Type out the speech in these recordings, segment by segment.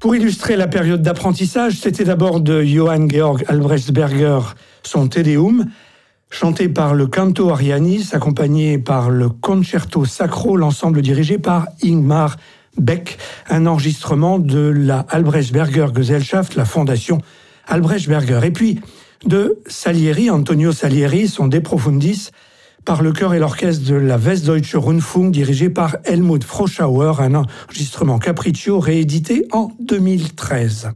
Pour illustrer la période d'apprentissage, c'était d'abord de Johann Georg Albrechtsberger, son Te Deum, chanté par le Canto Arianis, accompagné par le Concerto Sacro, l'ensemble dirigé par Ingmar Beck, un enregistrement de la Albrechtsberger Gesellschaft, la fondation Albrechtsberger. Et puis de Salieri, Antonio Salieri, son De Profundis, par le chœur et l'orchestre de la Westdeutsche Rundfunk, dirigé par Helmut Froschauer, un enregistrement capriccio réédité en 2013.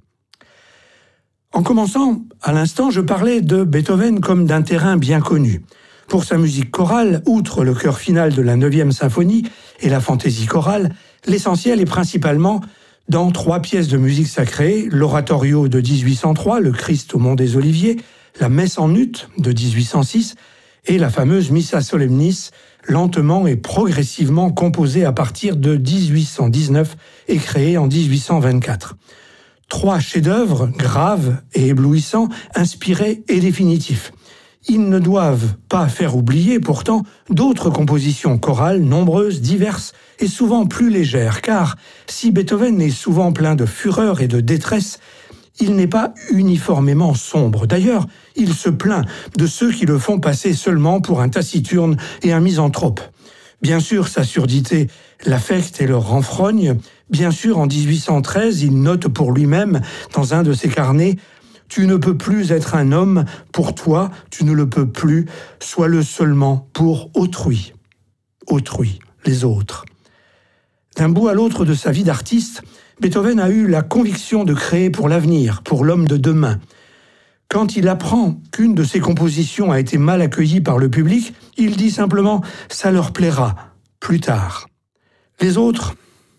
En commençant, à l'instant, je parlais de Beethoven comme d'un terrain bien connu. Pour sa musique chorale, outre le chœur final de la 9e symphonie et la fantaisie chorale, l'essentiel est principalement dans 3 pièces de musique sacrée, l'oratorio de 1803, le Christ au mont des Oliviers, la messe en ut de 1806 et la fameuse Missa Solemnis, lentement et progressivement composée à partir de 1819 et créée en 1824. 3 chefs-d'œuvre graves et éblouissants, inspirés et définitifs. Ils ne doivent pas faire oublier pourtant d'autres compositions chorales nombreuses, diverses et souvent plus légères, car si Beethoven est souvent plein de fureur et de détresse, il n'est pas uniformément sombre. D'ailleurs, il se plaint de ceux qui le font passer seulement pour un taciturne et un misanthrope. Bien sûr, sa surdité l'affecte et le renfrogne. Bien sûr, en 1813, il note pour lui-même, dans un de ses carnets, « Tu ne peux plus être un homme pour toi, tu ne le peux plus, sois-le seulement pour autrui. » Autrui, les autres. D'un bout à l'autre de sa vie d'artiste, Beethoven a eu la conviction de créer pour l'avenir, pour l'homme de demain. Quand il apprend qu'une de ses compositions a été mal accueillie par le public, il dit simplement « ça leur plaira plus tard ». Les autres,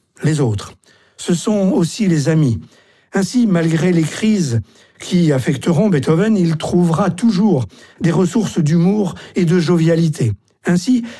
ce sont aussi les amis. Ainsi, malgré les crises qui affecteront Beethoven, il trouvera toujours des ressources d'humour et de jovialité. Ainsi,